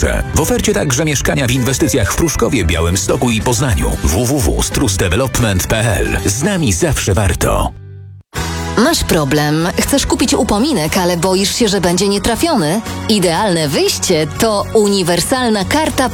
najtańsze. W ofercie także mieszkania w inwestycjach w Pruszkowie, Białymstoku i Poznaniu. www.strusdevelopment.pl. Z nami zawsze warto. Masz problem, chcesz kupić upominek, ale boisz się, że będzie nietrafiony? Idealne wyjście to uniwersalna karta